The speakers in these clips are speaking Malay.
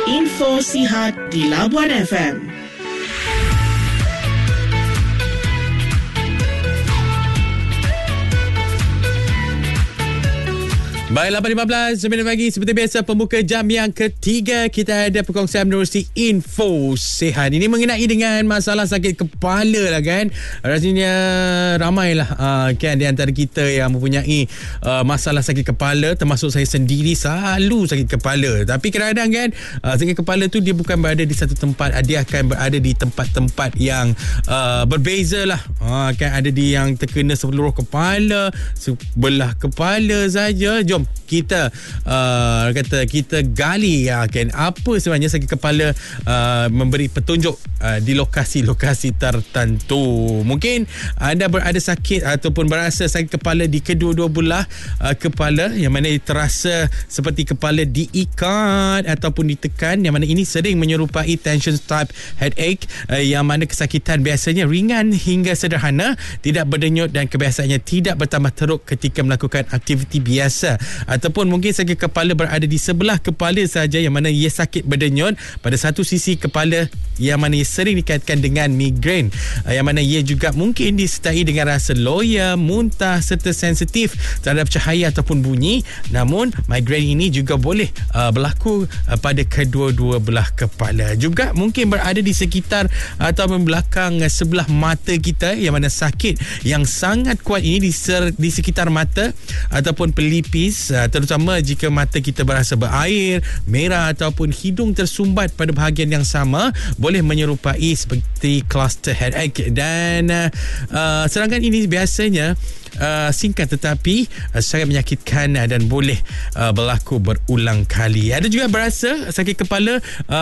Info Sihat di Labuan FM. Baik, 8.15 9 pagi. Seperti biasa, pembuka jam yang ketiga, kita ada perkongsian menerusi info sihat. Ini mengenai dengan masalah sakit kepala lah kan. Rasanya ramailah kan di antara kita yang mempunyai masalah sakit kepala, termasuk saya sendiri selalu sakit kepala. Tapi kadang-kadang kan sakit kepala tu dia bukan berada di satu tempat, dia akan berada di tempat-tempat yang berbeza lah. Kan ada di yang terkena seluruh kepala, sebelah kepala saja. Jom kita kita gali kan apa sebenarnya sakit kepala, memberi petunjuk di lokasi-lokasi tertentu. Mungkin anda berada sakit ataupun berasa sakit kepala di kedua-dua belah kepala, yang mana terasa seperti kepala diikat ataupun ditekan, yang mana ini sering menyerupai tension type headache, yang mana kesakitan biasanya ringan hingga sederhana, tidak berdenyut dan kebiasaannya tidak bertambah teruk ketika melakukan aktiviti biasa. Ataupun mungkin sakit kepala berada di sebelah kepala saja, yang mana ia sakit berdenyut pada satu sisi kepala, yang mana ia sering dikaitkan dengan migrain, yang mana ia juga mungkin disertai dengan rasa loya, muntah serta sensitif terhadap cahaya ataupun bunyi. Namun migrain ini juga boleh berlaku pada kedua-dua belah kepala. Juga mungkin berada di sekitar atau belakang sebelah mata kita, yang mana sakit yang sangat kuat ini di sekitar mata ataupun pelipis, terutama jika mata kita berasa berair, merah ataupun hidung tersumbat pada bahagian yang sama, boleh menyerupai seperti cluster headache. Dan serangan ini biasanya singkat tetapi sangat menyakitkan dan boleh berlaku berulang kali. Ada juga berasa sakit kepala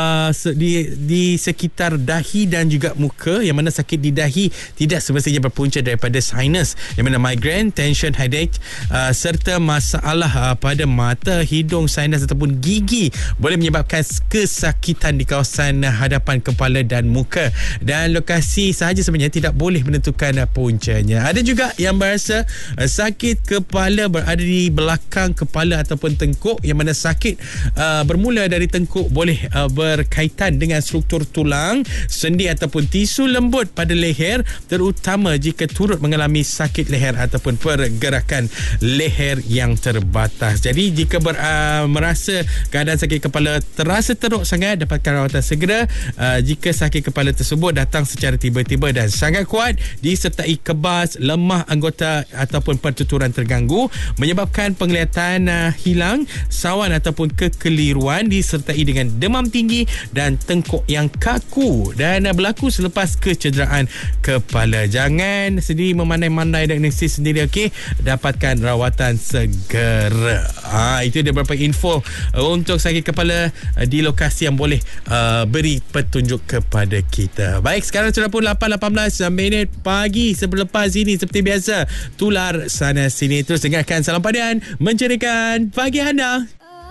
di sekitar dahi dan juga muka, yang mana sakit di dahi tidak semestinya berpunca daripada sinus, yang mana migraine, tension headache serta masalah pada mata, hidung, sinus ataupun gigi boleh menyebabkan kesakitan di kawasan hadapan kepala dan muka, dan lokasi sahaja sebenarnya tidak boleh menentukan puncanya. Ada juga yang berasa sakit kepala berada di belakang kepala ataupun tengkuk, yang mana sakit bermula dari tengkuk boleh berkaitan dengan struktur tulang, sendi ataupun tisu lembut pada leher, terutama jika turut mengalami sakit leher ataupun pergerakan leher yang terbatas. Jadi jika merasa keadaan sakit kepala terasa teruk sangat, dapatkan rawatan segera. Jika sakit kepala tersebut datang secara tiba-tiba dan sangat kuat, disertai kebas, lemah anggota ataupun pertuturan terganggu, menyebabkan penglihatan hilang, sawan ataupun kekeliruan, disertai dengan demam tinggi dan tengkuk yang kaku, dan berlaku selepas kecederaan kepala. Jangan sendiri memandai-mandai diagnosis sendiri, okey? Dapatkan rawatan segera. Itu dia beberapa info untuk sakit kepala di lokasi yang boleh beri petunjuk kepada kita. Baik, sekarang sudah pun 8.18 minit pagi. Selepas ini seperti biasa, tular sana sini. Terus dengarkan Salam Padian menceriakan pagi anda.